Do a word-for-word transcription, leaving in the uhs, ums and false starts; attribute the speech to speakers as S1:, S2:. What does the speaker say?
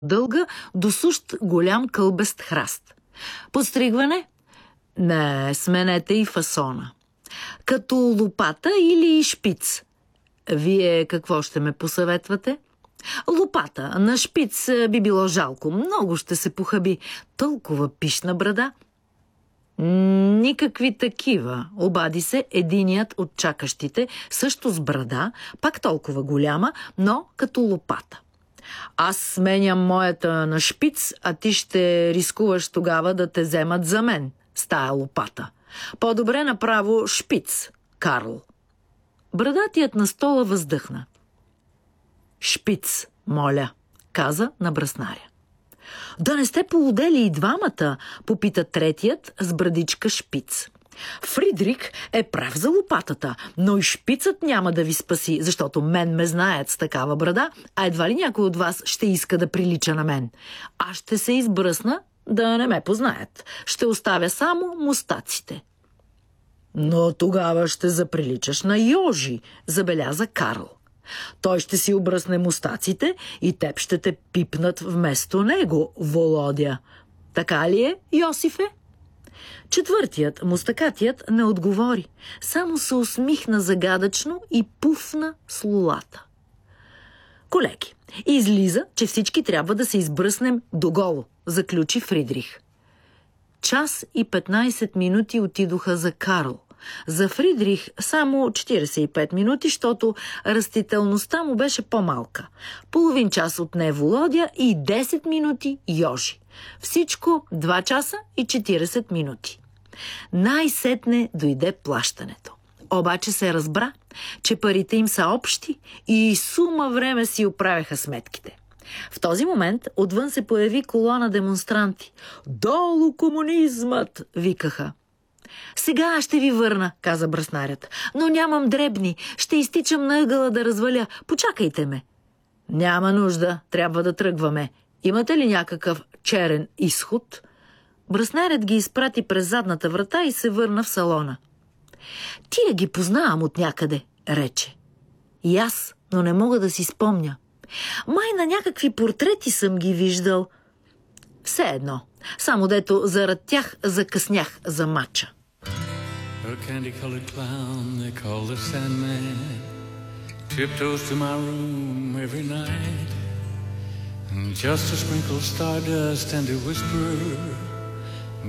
S1: дълга до сущ голям кълбест храст. Подстригване? Не, сменете и фасона. Като лопата или шпиц? Вие какво ще ме посъветвате? Лопата. На шпиц би било жалко. Много ще се похаби. Толкова пишна брада. Никакви такива, обади се единият от чакащите, също с брада, пак толкова голяма, но като лопата. Аз сменям моята на шпиц, а ти ще рискуваш тогава да те вземат за мен с тая лопата. По-добре направо шпиц, Карл. Брадатият на стола въздъхна. Шпиц, моля, каза на браснаря. Да не сте полудели и двамата, попита третият с брадичка шпиц. Фридрих е прав за лопатата, но и шпицът няма да ви спаси, защото мен ме знаят с такава брада, а едва ли някой от вас ще иска да прилича на мен. Аз ще се избръсна да не ме познаят. Ще оставя само мустаците. Но тогава ще заприличаш на Йожи, забеляза Карл. Той ще си обръсне мустаците и теб ще те пипнат вместо него, Володя. Така ли е, Йосифе? Четвъртият, мустакатият, не отговори. Само се усмихна загадъчно и пуфна с лулата. Колеги, излиза, че всички трябва да се избръснем доголо, заключи Фридрих. Час и петнайсет минути отидоха за Карл. За Фридрих само четирийсет и пет минути, защото растителността му беше по-малка. Половин час отне Володя и десет минути Йожи. Всичко два часа и четирийсет минути. Най-сетне дойде плащането. Обаче се разбра, че парите им са общи и сума време си оправяха сметките. В този момент отвън се появи колона демонстранти. «Долу комунизмът!» викаха. «Сега ще ви върна», каза браснарят. «Но нямам дребни. Ще изтичам на ъгъла да разваля. Почакайте ме». «Няма нужда. Трябва да тръгваме. Имате ли някакъв черен изход?» Браснарят ги изпрати през задната врата и се върна в салона. «Тия ги познавам от някъде», рече. «И аз, но не мога да си спомня. Май на някакви портрети съм ги виждал. Все едно. Само дето зарад тях закъснях за матча».
S2: A candy-colored clown they call the Sandman tiptoes to my room every night, and just to sprinkle stardust and to whisper